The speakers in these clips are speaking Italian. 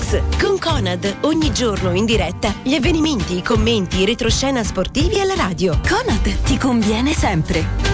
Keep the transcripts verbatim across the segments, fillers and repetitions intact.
Max con Conad, ogni giorno in diretta gli avvenimenti, i commenti, i retroscena sportivi alla radio. Conad ti conviene sempre.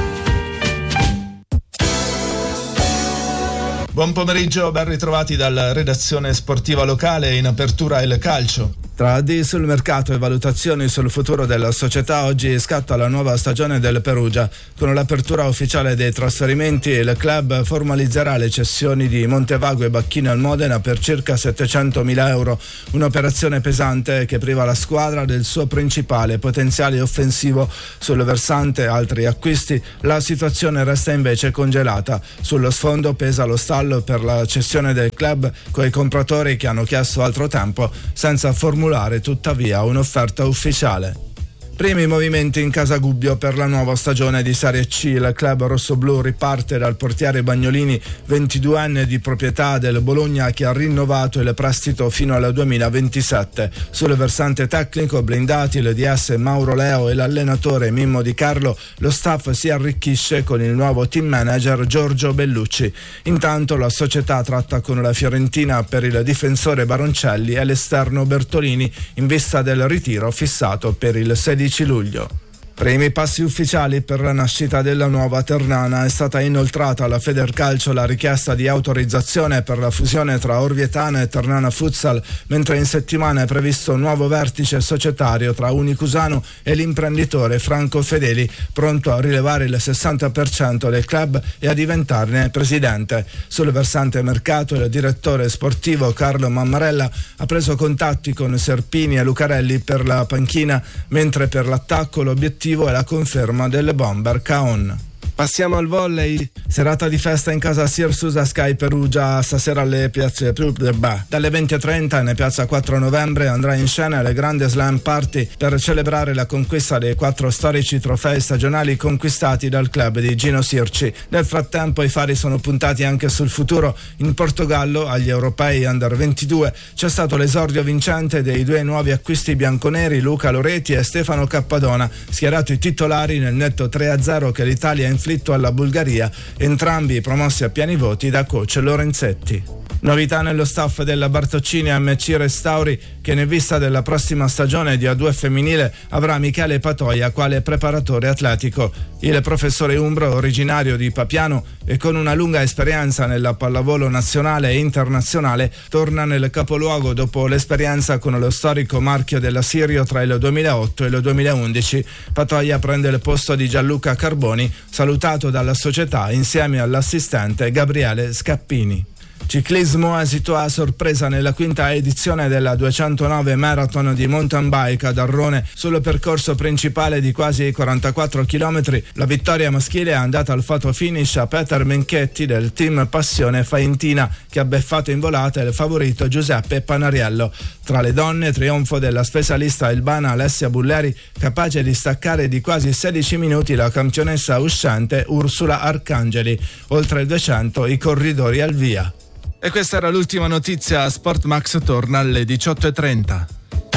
Buon pomeriggio, ben ritrovati dalla redazione sportiva locale. In apertura il calcio. Tra addii sul mercato e valutazioni sul futuro della società, oggi scatta la nuova stagione del Perugia. Con l'apertura ufficiale dei trasferimenti, il club formalizzerà le cessioni di Montevago e Bacchino al Modena per circa settecentomila euro. Un'operazione pesante che priva la squadra del suo principale potenziale offensivo. Sul versante altri acquisti, la situazione resta invece congelata. Sullo sfondo pesa lo stallo per la cessione del club coi compratori che hanno chiesto altro tempo senza formulare tuttavia un'offerta ufficiale. Primi movimenti in casa Gubbio per la nuova stagione di Serie C. Il club rossoblù riparte dal portiere Bagnolini, ventiduenne di proprietà del Bologna, che ha rinnovato il prestito fino al duemilaventisette. Sul versante tecnico, blindati il D S Mauro Leo e l'allenatore Mimmo Di Carlo, lo staff si arricchisce con il nuovo team manager Giorgio Bellucci. Intanto la società tratta con la Fiorentina per il difensore Baroncelli e l'esterno Bertolini in vista del ritiro fissato per il sedici luglio. Primi passi ufficiali per la nascita della nuova Ternana. È stata inoltrata alla Federcalcio la richiesta di autorizzazione per la fusione tra Orvietana e Ternana Futsal, mentre in settimana è previsto un nuovo vertice societario tra Unicusano e l'imprenditore Franco Fedeli, pronto a rilevare il sessanta per cento del club e a diventarne presidente. Sul versante mercato, il direttore sportivo Carlo Mammarella ha preso contatti con Serpini e Lucarelli per la panchina, mentre per l'attacco l'obiettivo è la conferma delle bomber Caon. Passiamo al volley. Serata di festa in casa Sirsus a Sky Perugia. Stasera alle piazze dalle venti e trenta in piazza quattro novembre andrà in scena le grande slam party per celebrare la conquista dei quattro storici trofei stagionali conquistati dal club di Gino Sirci. Nel frattempo i fari sono puntati anche sul futuro. In Portogallo, agli europei under ventidue, c'è stato l'esordio vincente dei due nuovi acquisti bianconeri, Luca Loreti e Stefano Cappadona, schierati titolari nel netto tre a zero che l'Italia ha inflitto alla Bulgaria, entrambi promossi a pieni voti da coach Lorenzetti. Novità nello staff della Bartoccini M C Restauri, che in vista della prossima stagione di A due femminile avrà Michele Patoia quale preparatore atletico. Il professore umbro, originario di Papiano e con una lunga esperienza nella pallavolo nazionale e internazionale, torna nel capoluogo dopo l'esperienza con lo storico marchio della Sirio tra il duemilaotto e il duemilaundici. Patoia prende il posto di Gianluca Carboni, salutato dalla società insieme all'assistente Gabriele Scappini. Ciclismo, esito a sorpresa nella quinta edizione della duecentonove Marathon di mountain bike ad Arrone. Sul percorso principale di quasi quarantaquattro chilometri, la vittoria maschile è andata al photo finish a Peter Menchetti del team Passione Faentina, che ha beffato in volata il favorito Giuseppe Panariello. Tra le donne, trionfo della specialista ilbana Alessia Bulleri, capace di staccare di quasi sedici minuti la campionessa uscente Ursula Arcangeli. Oltre il duecento i corridori al via. E questa era l'ultima notizia. Sportmax torna alle diciotto e trenta.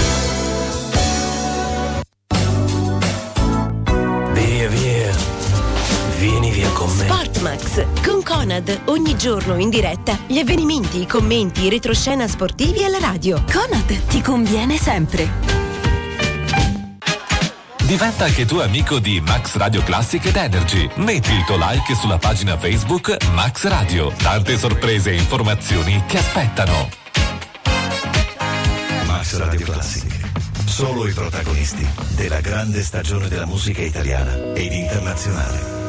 Via via, vieni via con me. Sportmax con Conad, ogni giorno in diretta gli avvenimenti, i commenti, i retroscena sportivi alla radio. Conad ti conviene sempre. Diventa anche tu amico di Max Radio Classic ed Energy. Metti il tuo like sulla pagina Facebook Max Radio. Tante sorprese e informazioni ti aspettano. Max Radio Classic. Solo i protagonisti della grande stagione della musica italiana ed internazionale.